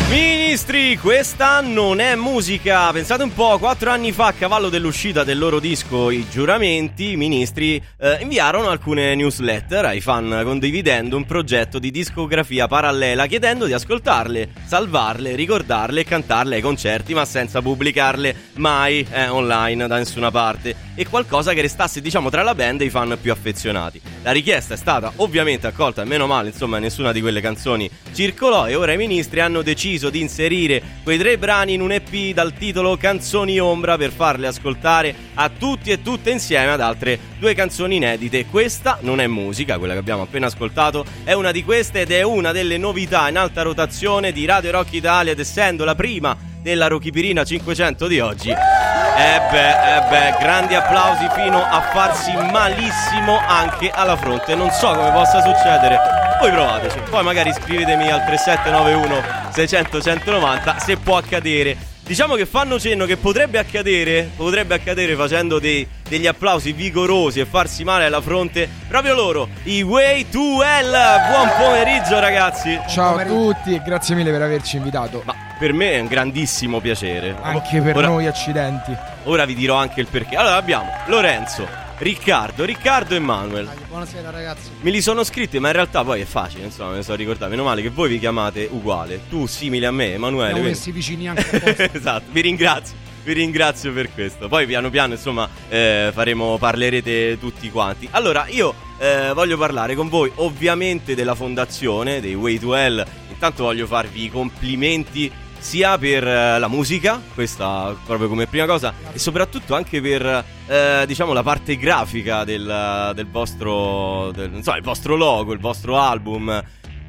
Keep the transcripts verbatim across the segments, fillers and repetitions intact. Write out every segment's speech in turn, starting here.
Ministri, questa non è musica. Pensate un po', quattro anni fa, a cavallo dell'uscita del loro disco I Giuramenti, i Ministri eh, inviarono alcune newsletter ai fan condividendo un progetto di discografia parallela, chiedendo di ascoltarle, salvarle, ricordarle e cantarle ai concerti, ma senza pubblicarle mai eh, online da nessuna parte, e qualcosa che restasse, diciamo, tra la band e i fan più affezionati. La richiesta è stata ovviamente accolta, e meno male, insomma, nessuna di quelle canzoni circolò, e ora i Ministri hanno deciso di inserire quei tre brani in un E P dal titolo Canzoni Ombra per farle ascoltare a tutti e tutte insieme ad altre due canzoni inedite. Questa non è musica, quella che abbiamo appena ascoltato è una di queste ed è una delle novità in alta rotazione di Radio Rock Italia, ed essendo la prima della Rockipirina cinquecento di oggi, eh beh, eh beh, grandi applausi fino a farsi malissimo anche alla fronte. Non so come possa succedere, voi provateci, poi magari scrivetemi al tre sette nove uno sei zero zero uno zero nove zero se può accadere. Diciamo che fanno cenno che potrebbe accadere, potrebbe accadere facendo dei, degli applausi vigorosi e farsi male alla fronte proprio loro, i Way to Hell. Buon pomeriggio ragazzi. Ciao a tutti e grazie mille per averci invitato. Ma per me è un grandissimo piacere. Anche per ora, noi accidenti. Ora vi dirò anche il perché. Allora abbiamo Lorenzo, Riccardo, Riccardo e Manuel. Buonasera ragazzi. Me li sono scritti, ma in realtà poi è facile, insomma, me ne so ricordare. Meno male che voi vi chiamate uguale. Tu simile a me, Emanuele. Siamo messi vicini anche. Esatto, vi ringrazio. Vi ringrazio per questo. Poi piano piano, insomma, eh, faremo, parlerete tutti quanti. Allora, io eh, voglio parlare con voi ovviamente della fondazione dei Way to Hell. Intanto voglio farvi i complimenti sia per uh, la musica, questa proprio come prima cosa, e soprattutto anche per uh, diciamo la parte grafica del, del vostro del, non so, il vostro logo, il vostro album.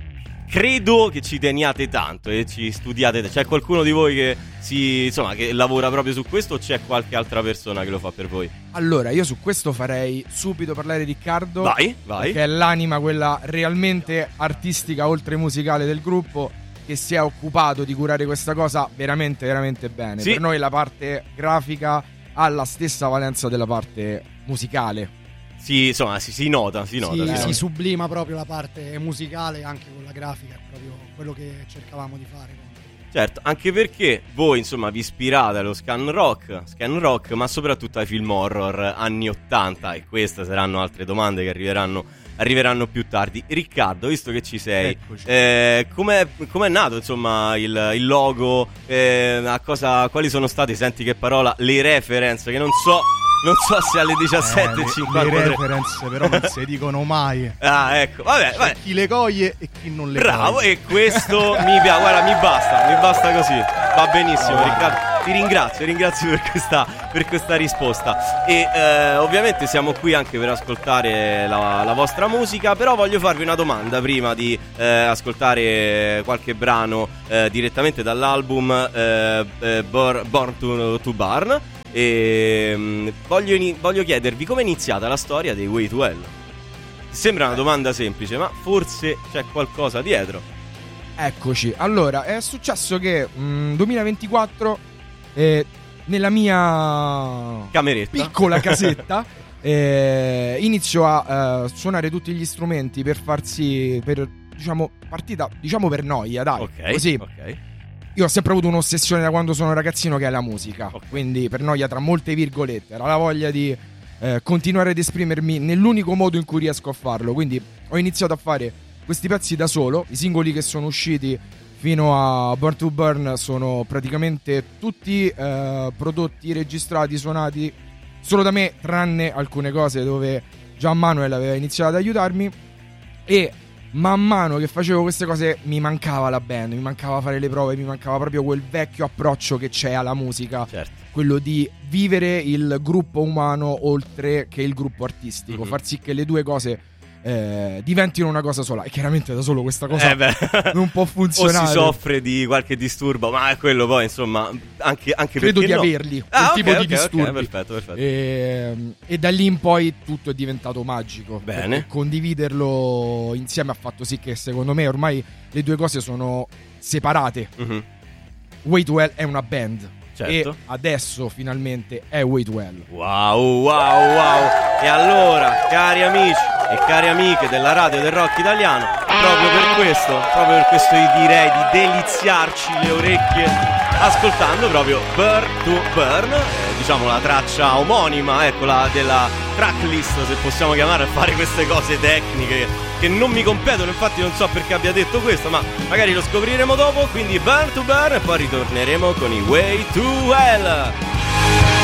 Credo che ci teniate tanto e ci studiate. C'è qualcuno di voi che si insomma che lavora proprio su questo, o c'è qualche altra persona che lo fa per voi? Allora, io su questo farei subito parlare Riccardo. Vai, vai. Che è l'anima, quella realmente artistica oltre musicale del gruppo, che si è occupato di curare questa cosa veramente veramente bene. Sì. Per noi la parte grafica ha la stessa valenza della parte musicale. Sì, insomma, si, si nota, si nota. Si, si si nota. sublima proprio la parte musicale anche con la grafica, è proprio quello che cercavamo di fare. Certo, anche perché voi, insomma, vi ispirate allo scan rock, scan rock, ma soprattutto ai film horror anni ottanta, e queste saranno altre domande che arriveranno arriveranno più tardi. Riccardo, visto che ci sei, eh, com'è, com'è nato, insomma, il, il logo, eh, a cosa, quali sono state, senti che parola, le reference, che non so... Non so se alle diciassette e cinquantatré eh, le reference però non si dicono mai. Ah, ecco, vabbè, vabbè. Chi le coglie e chi non le Bravo, coglie. e questo mi piace, guarda, mi basta, mi basta così. Va benissimo, oh, Riccardo. Ti ringrazio, ringrazio per questa, per questa risposta. E eh, ovviamente siamo qui anche per ascoltare la, la vostra musica, però voglio farvi una domanda prima di eh, ascoltare qualche brano eh, direttamente dall'album eh, eh, Born, Born to, to Burn. E um, voglio, in- voglio chiedervi come è iniziata la storia dei Way to Hell. Sembra una domanda semplice, ma forse c'è qualcosa dietro. Eccoci. Allora, è successo che mh, duemilaventiquattro eh, nella mia cameretta, piccola casetta eh, inizio a uh, suonare tutti gli strumenti per farsi, per diciamo partita, diciamo per noia, dai, ok, così. ok. Io ho sempre avuto un'ossessione da quando sono ragazzino, che è la musica, okay. Quindi per noia, tra molte virgolette, era la voglia di eh, continuare ad esprimermi nell'unico modo in cui riesco a farlo. Quindi ho iniziato a fare questi pezzi da solo. I singoli che sono usciti fino a Born to Burn sono praticamente tutti eh, prodotti, registrati, suonati solo da me, tranne alcune cose dove già Manuel aveva iniziato ad aiutarmi. E man mano che facevo queste cose mi mancava la band, mi mancava fare le prove, mi mancava proprio quel vecchio approccio che c'è alla musica, certo. Quello di vivere il gruppo umano oltre che il gruppo artistico, mm-hmm. Far sì che le due cose eh, diventino una cosa sola. E chiaramente da solo questa cosa eh non può funzionare. O si soffre di qualche disturbo, ma è quello poi, insomma, anche, anche credo di no. averli, ah, quel okay, tipo okay, di disturbi, okay, perfetto, perfetto. E, e da lì in poi tutto è diventato magico. Bene. Condividerlo insieme ha fatto sì che secondo me ormai le due cose sono separate. Mm-hmm. Way to Hell è una band, certo. E adesso finalmente è Way to Hell. Wow, wow, wow. E allora, cari amici, e cari amiche della radio del rock italiano, proprio per questo, proprio per questo io direi di deliziarci le orecchie ascoltando proprio Burn to Burn, eh, diciamo la traccia omonima, eccola, della tracklist, se possiamo chiamare, a fare queste cose tecniche che non mi competono, infatti non so perché abbia detto questo, ma magari lo scopriremo dopo. Quindi Burn to Burn e poi ritorneremo con i Way to Hell.